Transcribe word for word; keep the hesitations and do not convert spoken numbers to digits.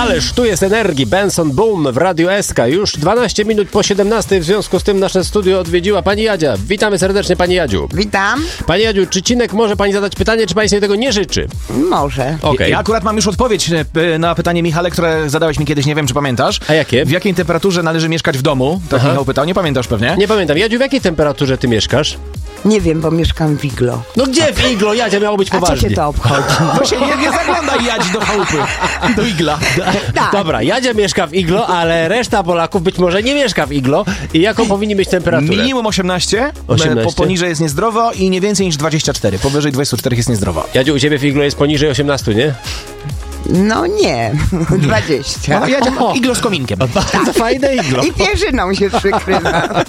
Ależ tu jest energii. Benson Boom w Radiu S K. Już dwanaście minut po siedemnastej. W związku z tym nasze studio odwiedziła pani Jadzia. Witamy serdecznie, pani Jadziu. Witam. Pani Jadziu, czy Cinek może pani zadać pytanie, czy pani sobie tego nie życzy? Może. Okay. Ja akurat mam już odpowiedź na pytanie, Michale, które zadałeś mi kiedyś, nie wiem, czy pamiętasz. A jakie? W jakiej temperaturze należy mieszkać w domu? Tak Michał pytał, nie pamiętasz pewnie? Nie pamiętam. Jadziu, w jakiej temperaturze ty mieszkasz? Nie wiem, bo mieszkam w iglo. No gdzie w iglo? Jadzia, miało być poważnie. A co cię to obchodzi? To się nie, nie zaglądaj, Jadź do chałupy, do igla. Tak. Dobra, Jadzia mieszka w iglo, ale reszta Polaków być może nie mieszka w iglo. I jaką powinni mieć temperaturę? Minimum osiemnaście, osiemnaście. Po, poniżej jest niezdrowo i nie więcej niż dwadzieścia cztery. Powyżej dwadzieścia cztery jest niezdrowo. Jadziu, u ciebie w iglo jest poniżej osiemnastu, nie? No nie, dwadzieścia. No, ja iglo z kominkiem. Bardzo fajne iglo. I pierzyną się przykrywa.